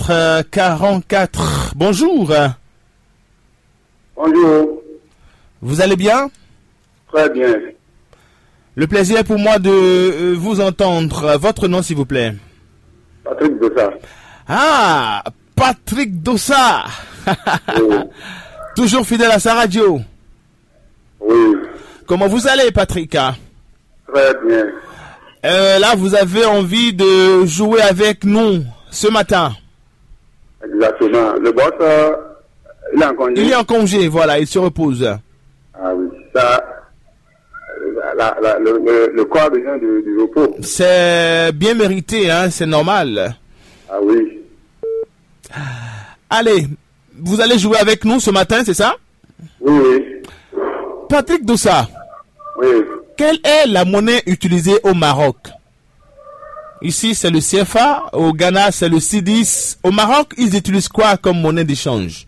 44. Bonjour. Bonjour. Vous allez bien? Très bien. Le plaisir est pour moi de vous entendre. Votre nom, s'il vous plaît. Patrick Dossa. Ah, Patrick Dossa. Oui. Toujours fidèle à sa radio. Oui. Comment vous allez, Patrick? Très bien. Là, vous avez envie de jouer avec nous ce matin. Exactement. Le boss, il est en congé. Il est en congé, voilà, il se repose. Ah oui. Ça, le corps a besoin du repos. C'est bien mérité, hein, c'est normal. Ah oui. Allez, vous allez jouer avec nous ce matin, c'est ça? Oui, oui. Patrick Dossa, Oui. quelle est la monnaie utilisée au Maroc? Ici, c'est le CFA. Au Ghana, c'est le C10. Au Maroc, ils utilisent quoi comme monnaie d'échange?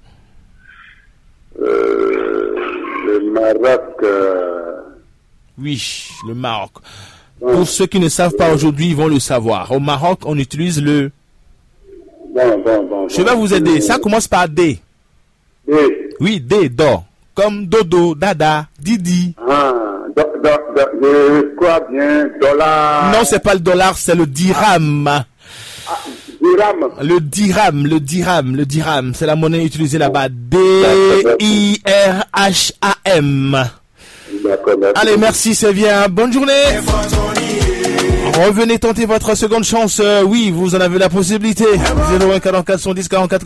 Le Maroc. Oui, le Maroc. Pour ceux qui ne savent pas aujourd'hui, ils vont le savoir. Au Maroc, on utilise le... Bon. Je vais vous aider. Ça commence par D. D. Oui, D, do. Comme dodo, dada, didi. Ah, je crois bien, dollar. Non, c'est pas le dollar, c'est le dirham. Dirham. Le dirham. C'est la monnaie utilisée là-bas. D-I-R-H-A-M. D'accord, merci. Allez, merci, c'est bien. Bonne journée. Revenez tenter votre seconde chance. Oui, vous en avez la possibilité. 01 44 110 44.